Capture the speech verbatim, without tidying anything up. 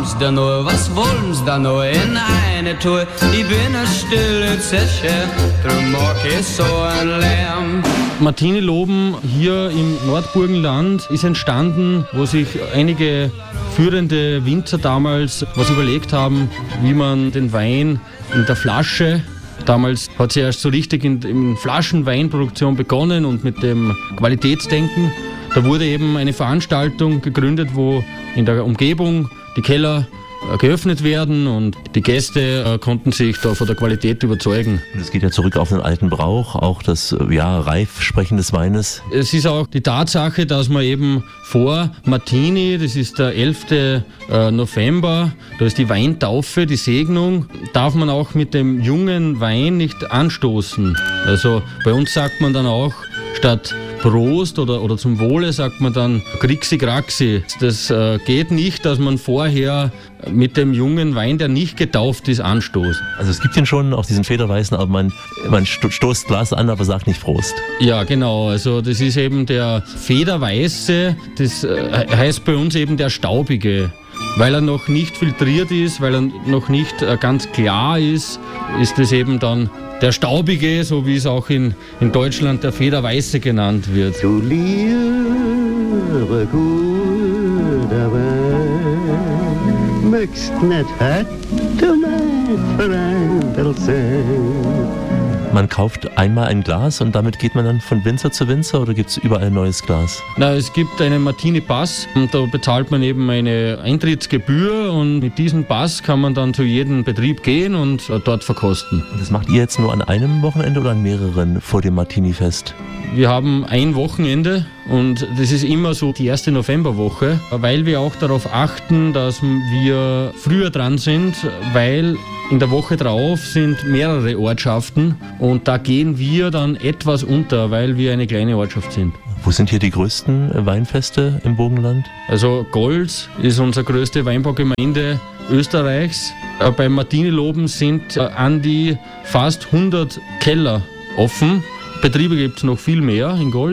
haben's da nur, was wollen's da nur in eine Tour? Ich bin a stille Zeche, drum mag ich so ein Lärm. Martini-Loben hier im Nordburgenland ist entstanden, wo sich einige führende Winzer damals was überlegt haben, wie man den Wein in der Flasche, damals hat sie erst so richtig in, in Flaschenweinproduktion begonnen und mit dem Qualitätsdenken. Da wurde eben eine Veranstaltung gegründet, wo in der Umgebung die Keller äh, geöffnet werden und die Gäste äh, konnten sich da von der Qualität überzeugen. Und es geht ja zurück auf den alten Brauch, auch das ja, Reifsprechen des Weines. Es ist auch die Tatsache, dass man eben vor Martini, das ist der elften November, da ist die Weintaufe, die Segnung, darf man auch mit dem jungen Wein nicht anstoßen. Also bei uns sagt man dann auch, statt Prost oder, oder zum Wohle sagt man dann Grixi Graxi. Das äh, geht nicht, dass man vorher mit dem jungen Wein, der nicht getauft ist, anstoßt. Also es gibt ihn schon, auch diesen Federweißen, aber man, man stoßt Glas an, aber sagt nicht Prost. Ja, genau. Also das ist eben der Federweiße, das äh, heißt bei uns eben der Staubige. Weil er noch nicht filtriert ist, weil er noch nicht äh, ganz klar ist, ist es eben dann der Staubige, so wie es auch in, in Deutschland der Federweiße genannt wird. Du liebe guter Wein, möchtest nicht heute mein Freundl sein. Man kauft einmal ein Glas und damit geht man dann von Winzer zu Winzer oder gibt es überall ein neues Glas? Na, es gibt einen Martini-Pass und da bezahlt man eben eine Eintrittsgebühr und mit diesem Pass kann man dann zu jedem Betrieb gehen und dort verkosten. Und das macht ihr jetzt nur an einem Wochenende oder an mehreren vor dem Martini-Fest? Wir haben ein Wochenende und das ist immer so die erste Novemberwoche, weil wir auch darauf achten, dass wir früher dran sind, weil in der Woche drauf sind mehrere Ortschaften und da gehen wir dann etwas unter, weil wir eine kleine Ortschaft sind. Wo sind hier die größten Weinfeste im Burgenland? Also Golz ist unsere größte Weinbaugemeinde Österreichs. Beim Martini-Loben sind an die fast hundert Keller offen. Betriebe gibt es noch viel mehr in Golz.